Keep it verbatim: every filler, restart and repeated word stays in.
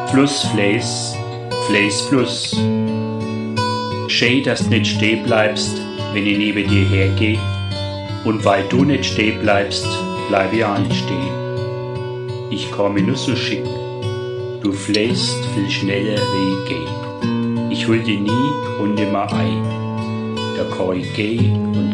Fluss fleiß, Fleiß Fluss. Schön, dass du nicht stehen bleibst, wenn ich neben dir hergeh. Und weil du nicht stehen bleibst, bleib ich auch nicht stehen. Ich kann mich nur so schicken. Du flähst viel schneller wie ich geh. Ich hol dich nie und nimmer ein. Da kann ich gehen und